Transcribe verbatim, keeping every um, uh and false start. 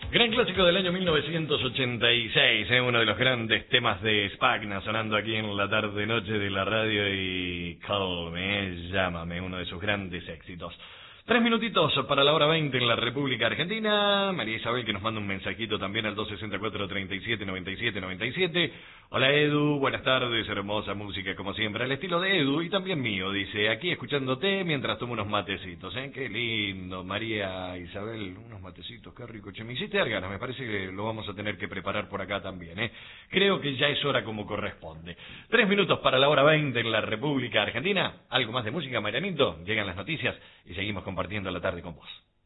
Gran clásico del año mil novecientos ochenta y seis, ¿eh? Uno de los grandes temas de Spagna sonando aquí en la tarde-noche de la radio y Call Me, llámame, uno de sus grandes éxitos. Tres minutitos para la hora veinte en la República Argentina. María Isabel que nos manda un mensajito también al dos sesenta y cuatro, treinta y siete, noventa y siete, noventa y siete. Hola Edu, buenas tardes, hermosa música como siempre, al estilo de Edu y también mío, dice, aquí escuchándote mientras tomo unos matecitos, ¿eh? Qué lindo, María Isabel, unos matecitos, qué rico. Che, me hiciste dar ganas, me parece que lo vamos a tener que preparar por acá también, ¿eh? Creo que ya es hora como corresponde. Tres minutos para la hora veinte en la República Argentina. Algo más de música, Marianito, llegan las noticias y seguimos compartiendo la tarde con vos.